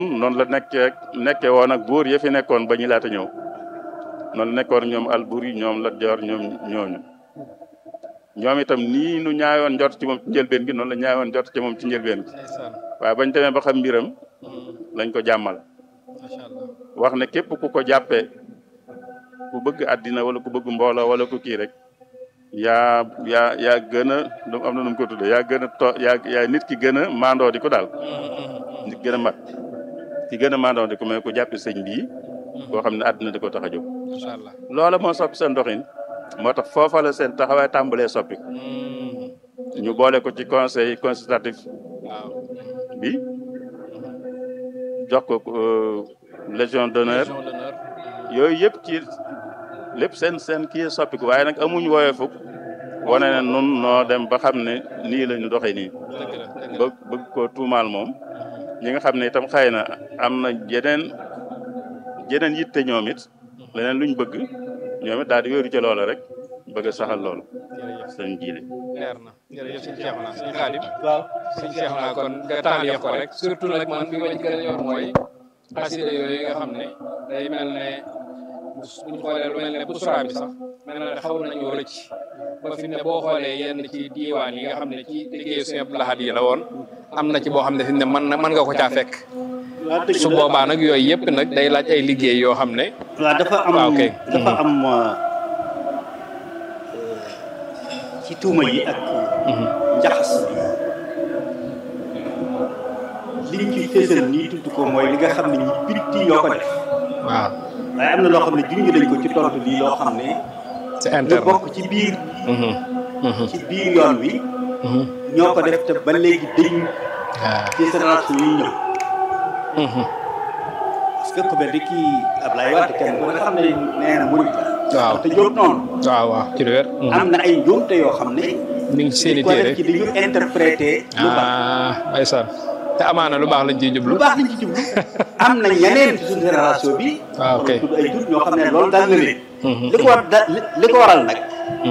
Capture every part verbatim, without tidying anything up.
noonu la nekkee nekkee woon ak buur ya fi nekkoon ba ñu laata ñëw noonu nekkoon ñoom Alburi ñoom Lat Joor ñoom ñooñu ñoom itam nii nu ñaayoon njort ci moom ci njëlbeen gi noonu la ñaayoon njort ci moom ci njëlbeen gi waaye bañ demee ba xam mbiram lañ ko jàmmal wax ne képp ku ko jàppee ku bëgg àddina wala ku bëgg mbooloo wala ku kii rek yaa yaa yaa gën a am na nu mu ko tuddee yaa gën a to yaa yaa nit ki gën a maandoo di ko daal nit gën a mat ki gën a maandoo di ko mais ku jàppi sëñ bii koo xam ne àddina di ko tax a jóg loola moo soppi seen doxin moo tax foofa la seen taxawaay tàmbalee soppi ñu boole ko ci conseil consultatif bi jox ko légion d'honneur yooyu yëpp ci lépp seen seen kii soppi ko waaye nag amuñ wooyee fukk wane ne nun noo dem ba xam ne nii la ñu doxee nii bëgg bëgg ko tuumaal moom ñi nga xam ne itam xëy na am na yeneen yeneen yitte ñoom it leneen luñ bëgg ñoom it daal di wéeru ci loola rek bëgg a saxal loolu sëñ jiile leer na jërëjëf sëñ Cheikh naa sëñ Xaadim waaw sëñ Cheikh naa kon nga taal ko rek surtout nag man bi ma ci gën a yor mooy xasida yooyu nga xam ne day mel ne buñ xoolee lu mel ne bu sura bi sax mel na xaw nañoo rëcc ba fi ne boo xoolee yenn ci diiwaan yi nga xam ne ci liggéeyu Sëñ Abdou Lahad yi la woon am na ci boo xam ne fi ne mën na mën nga ko caa fekk su boobaa nag yooyu yëpp nag day laaj ay liggéey yoo xam ne waaw dafa am dafa am ci tuuma yi ak njaxas bi liñ ci fésal nii tudd ko mooy li nga xam ne ñi bitti yoo ko def waaw waaye am na loo xam ne junj lañ ko ci tontu lii loo xam ne c'est interne bokk ci biir ci biir yoon wi ñoo ko def te ba léegi dañ ci génération yi ñëw parce que ku mel ni kii Ablaye Wade kenn ku ne xam ne nee na murid la waaw te jóob noonu waaw waaw ci lu wér am na ay njuumte yoo xam ne mi ngi seeni ko def téere ci di ñu interprété lu baax ah ndeysaan te amaana lu baax lañ ciy jublu lu baax lañ ci jublu am na ñeneen ci suñu génération bi waaw ok tudd ay jut ñoo xam ne loolu daal na leen li ko war da li ko waral nag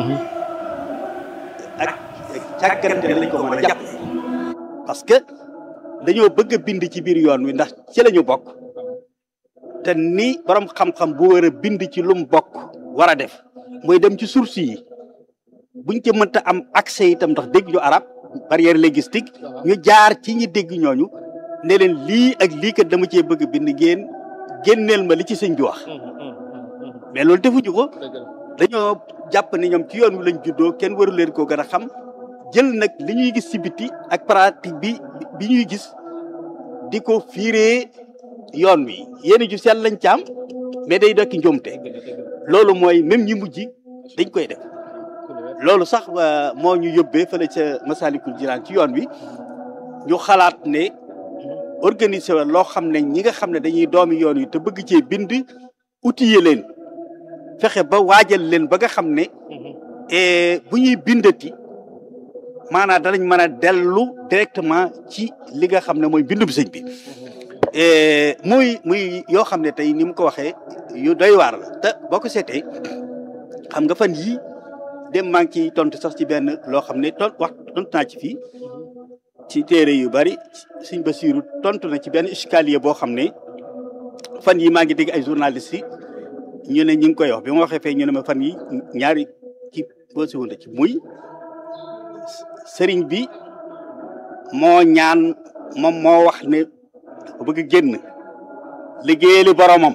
ak càggante lañ ko mën a jàpp parce que dañoo bëgg a bind ci biir yoon wi ndax ci la ñu bokk te ni borom xam-xam bu war a bind ci lu mu bokk war a def mooy dem ci source yi buñ ci mënta am accès itam ndax dégg ñu arab barrière linguistique ñu jaar ci ñi dégg ñooñu ne leen lii ak lii kat dama cee bëgg bind ngeen génneel ma li ci sëñ bi wax mais loolu defuñu ko dañoo jàpp ne ñoom ci yoon wi lañ juddoo kenn waru leen koo gën a xam jël nag li ñuy gis ci biti ak pratique bi bi ñuy gis di ko fiiree yoon wi yéen ju sell lañ caam mais day dokki njuumte loolu mooy même ñi mujj dañ koy def loolu sax moo ñu yóbbee fële ca Masalikul Jinaan ci yoon wi ñu xalaat ne organiser wa loo xam ne ñi nga xam ne dañuy doomi yoon wi te bëgg cee bind outiller leen fexe ba waajal leen ba nga xam ne bu ñuy bindati maanaam danañ mën a dellu directement ci li nga xam ne mooy bindum sëñ bi muy muy yoo xam ne tey ni mu ko waxee yu doy waar la te boo ko seetee xam nga fan yii dem maa ngi ciy tontu sax ci benn loo xam ne ton wax tontu naa ci fii ci téere yu bari sëñ Basiiru tontu na ci benn escalier boo xam ne fan yi maa ngi dégg ay journalistes yi ñu ne ñu ngi koy wax bi ma waxee fee ñu ne ma fan yi ñaari ci posé woon ci muy sëriñ bi moo ñaan moom moo wax ne dafa bëgg génn liggéeyali boromam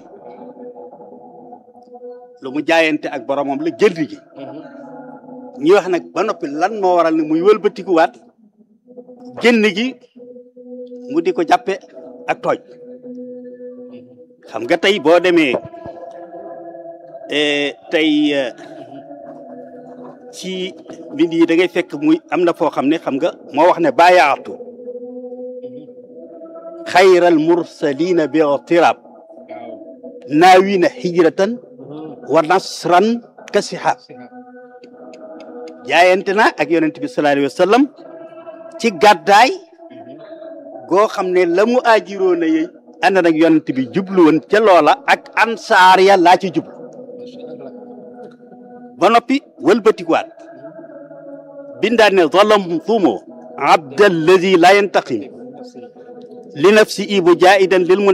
lu mu jaayante ak boromam la génn gi ñuy wax nag ba noppi lan moo waral ne muy wëlbatikuwaat génn gi mu di ko jàppe ak tooñ xam nga tey boo demee tey ci bind yi da ngay fekk muy am na foo xam ne xam nga moo wax ne bàyaatu xayral mursalina bi tirab naawina hijratan wa nasran kasihab jaayante na ak yonent bi sallallahu alayhi wa sallam ci gàddaay goo xam ne la mu aajiroo na yey ànd nag yonent bi jublu woon ca loola ak ansaar ya laa ci jublu ba noppi wëlbatikuwaat bindaat ne zalamtumu abdalladi la yantaqim li nafsi ibu jaidan lil